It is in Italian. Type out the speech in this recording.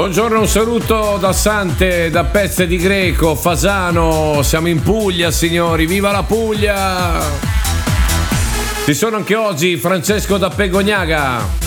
Buongiorno, un saluto da Sante, da Pezze di Greco, Fasano, siamo in Puglia signori, viva la Puglia! Ci sono anche oggi Francesco da Pegognaga.